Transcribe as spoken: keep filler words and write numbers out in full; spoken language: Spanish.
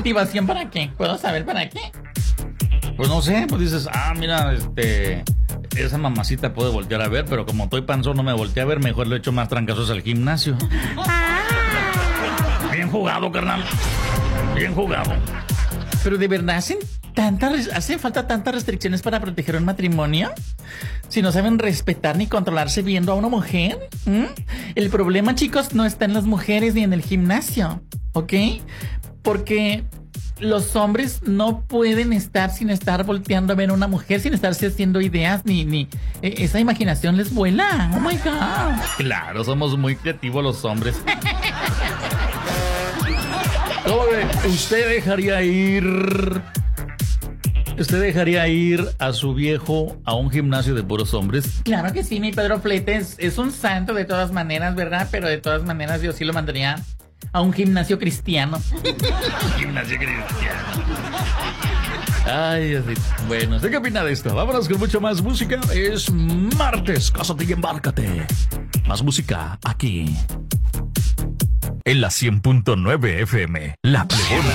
motivación para qué? ¿Puedo saber para qué? Pues no sé, pues dices, ah, mira, este... esa mamacita puede voltear a ver, pero como estoy panzón no me voltea a ver, mejor le echo más trancazos al gimnasio. Bien jugado, carnal. Bien jugado. Pero de verdad, ¿hacen tantas, hacen falta tantas restricciones para proteger un matrimonio? Si no saben respetar ni controlarse viendo a una mujer. ¿Mm? El problema, chicos, no está en las mujeres ni en el gimnasio, ¿ok? Porque los hombres no pueden estar sin estar volteando a ver a una mujer, sin estarse haciendo ideas, ni, ni eh, esa imaginación les vuela. Oh my God. Claro, somos muy creativos los hombres. ¿Cómo ve? ¿Usted dejaría ir... ¿Usted dejaría ir a su viejo a un gimnasio de puros hombres? Claro que sí, mi Pedro Fletes es un santo de todas maneras, ¿verdad? Pero de todas maneras yo sí lo mandaría a un gimnasio cristiano. Gimnasio cristiano. Ay, así. Bueno, ¿usted qué opina de esto? Vámonos con mucho más música. Es martes, cásate y embárcate. Más música aquí en la cien punto nueve F M, La Plebona.